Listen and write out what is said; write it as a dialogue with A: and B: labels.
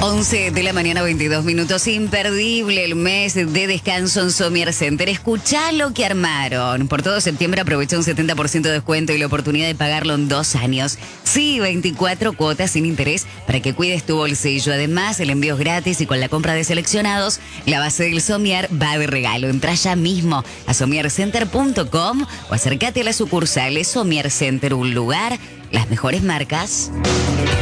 A: 11 de la mañana, 22 minutos. Imperdible el mes de descanso en Somier Center. Escuchá lo que armaron. Por todo septiembre aprovecha un 70% de descuento y la oportunidad de pagarlo en 2 años. Sí, 24 cuotas sin interés para que cuides tu bolsillo. Además, el envío es gratis y con la compra de seleccionados, la base del Somier va de regalo. Entrá ya mismo a somiercenter.com o acércate a las sucursales Somier Center, un lugar, las mejores marcas.